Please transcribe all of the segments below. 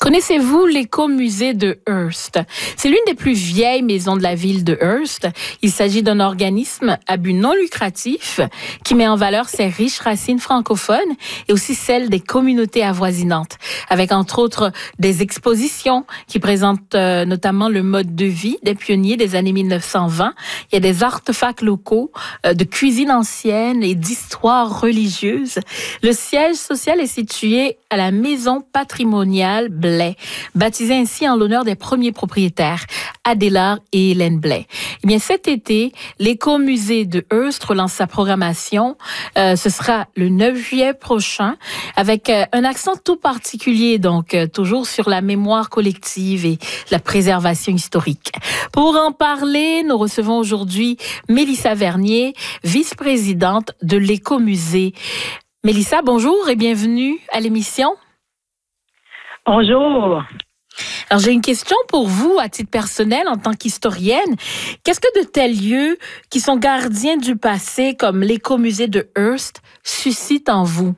Connaissez-vous l'écomusée de Hearst? C'est l'une des plus vieilles maisons de la ville de Hearst. Il s'agit d'un organisme à but non lucratif qui met en valeur ses riches racines francophones et aussi celles des communautés avoisinantes, avec entre autres des expositions qui présentent notamment le mode de vie des pionniers des années 1920. Il y a des artefacts locaux, de cuisine ancienne et d'histoire religieuse. Le siège social est situé à la maison patrimoniale Blais, baptisée ainsi en l'honneur des premiers propriétaires, Adélard et Hélène Blais. Eh bien, cet été, l'écomusée de Hearst relance sa programmation. Ce sera le 9 juillet prochain, avec un accent tout particulier, donc toujours sur la mémoire collective et la préservation historique. Pour en parler, nous recevons aujourd'hui Mélissa Vernier, vice-présidente de l'écomusée. Mélissa, bonjour et bienvenue à l'émission. Bonjour. Alors, j'ai une question pour vous, à titre personnel, en tant qu'historienne. Qu'est-ce que de tels lieux qui sont gardiens du passé, comme l'écomusée de Hearst, suscitent en vous?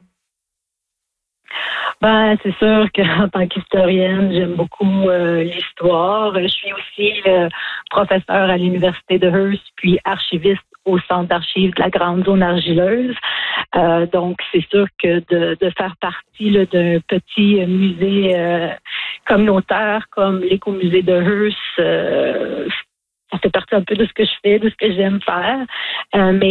C'est sûr qu'en tant qu'historienne, j'aime beaucoup l'histoire. Je suis aussi professeure à l'Université de Hearst, puis archiviste au Centre d'archives de la Grande Zone argileuse. Donc, c'est sûr que de faire partie d'un petit musée communautaire comme l'écomusée de Hearst, ça fait partie un peu de ce que je fais, de ce que j'aime faire. Mais